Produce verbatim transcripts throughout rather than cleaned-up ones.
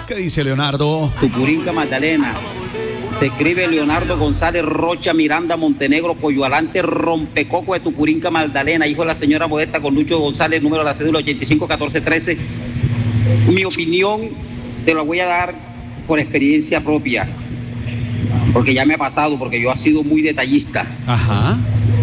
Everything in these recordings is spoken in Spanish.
¿Qué dice Leonardo? Tucurinca Magdalena. Se escribe Leonardo González Rocha Miranda Montenegro Coyoalante Rompecoco de Tucurinca Magdalena, hijo de la señora Modesta con Lucho González, número de la cédula ochenta y cinco catorce trece. Mi opinión te la voy a dar por experiencia propia, porque ya me ha pasado, porque yo he sido muy detallista. Ajá.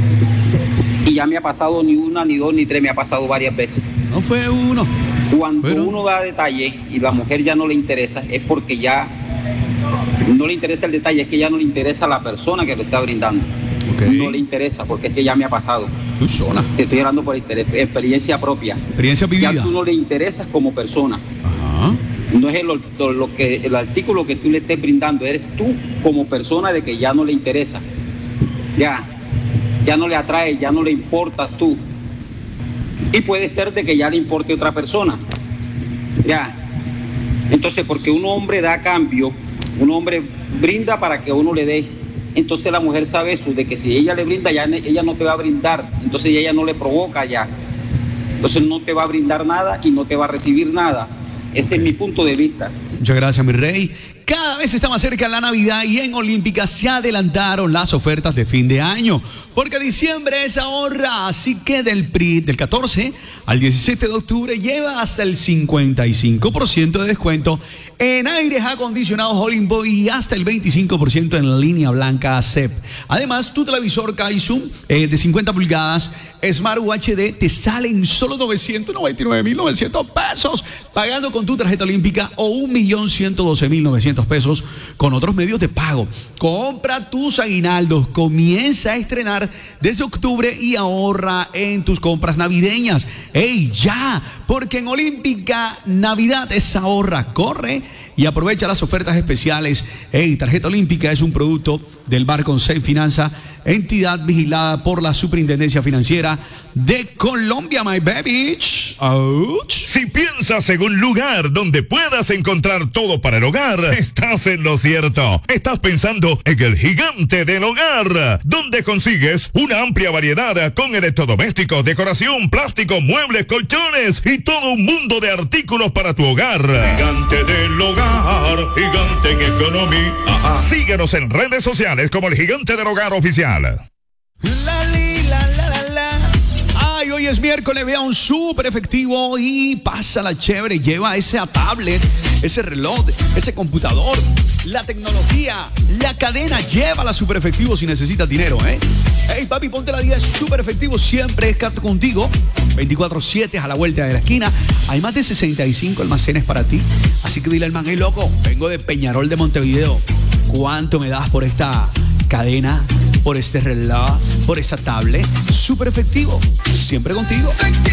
Y ya me ha pasado ni una, ni dos, ni tres, me ha pasado varias veces. No fue uno. Cuando Pero... uno da detalle y la mujer ya no le interesa, es porque ya no le interesa el detalle, es que ya no le interesa a la persona que lo está brindando. Okay. No le interesa, porque es que ya me ha pasado. Tú sola. Te estoy hablando por experiencia propia. Experiencia vivida. Ya tú no le interesas como persona. Ajá. No es el, lo, lo que, el artículo que tú le estés brindando, eres tú como persona de que ya no le interesa. Ya, ya no le atrae, ya no le importas tú. Y puede ser de que ya le importe otra persona. Ya. Entonces, porque un hombre da cambio, un hombre brinda para que uno le dé. Entonces la mujer sabe eso, de que si ella le brinda, ya ella no te va a brindar. Entonces ella no le provoca ya. Entonces no te va a brindar nada y no te va a recibir nada. Ese es mi punto de vista. Muchas gracias, mi rey. Cada vez está más cerca la Navidad y en Olímpica se adelantaron las ofertas de fin de año, porque diciembre es ahorra, así que del, pri, del catorce al diecisiete de octubre lleva hasta el cincuenta y cinco por ciento de descuento en aires acondicionados Olimpo y hasta el veinticinco por ciento en la línea blanca C E P. Además, tu televisor Kaizum eh, de cincuenta pulgadas Smart U H D te sale en solo novecientos noventa y nueve mil novecientos pesos, pagando con tu tarjeta olímpica, o un millón ciento doce mil novecientos pesos con otros medios de pago. Compra tus aguinaldos, comienza a estrenar desde octubre y ahorra en tus compras navideñas. ¡Ey, ya! Porque en Olímpica Navidad es ahorra, corre y aprovecha las ofertas especiales. ¡Ey! Tarjeta Olímpica es un producto del Barconsec Finanza, entidad vigilada por la Superintendencia Financiera de Colombia, my baby. Ouch. Si piensas en un lugar donde puedas encontrar todo para el hogar, estás en lo cierto. Estás pensando en el Gigante del Hogar, donde consigues una amplia variedad con electrodomésticos, decoración, plástico, muebles, colchones y todo un mundo de artículos para tu hogar. Gigante del Hogar, gigante en economía. Síguenos en redes sociales como el Gigante del Hogar Oficial. La, li, la, la, la, la. Ay, hoy es miércoles, vea un súper efectivo y pásala chévere. Lleva esa tablet, ese reloj, ese computador, la tecnología, la cadena. Llévala súper efectivo si necesitas dinero, ¿eh? Hey, papi, ponte la día súper efectivo. Siempre es contigo. veinticuatro siete a la vuelta de la esquina. Hay más de sesenta y cinco almacenes para ti. Así que dile al man, hey, loco, vengo de Peñarol de Montevideo. ¿Cuánto me das por esta cadena, por este reloj, por esta tablet? Súper efectivo, siempre contigo.